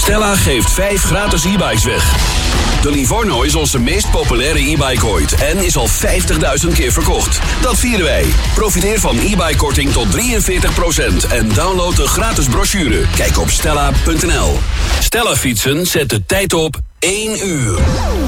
Stella geeft 5 gratis e-bikes weg. De Livorno is onze meest populaire e-bike ooit en is al 50.000 keer verkocht. Dat vieren wij. Profiteer van e-bike-korting tot 43% en download de gratis brochure. Kijk op stella.nl. Stella fietsen zet de tijd op 1 uur.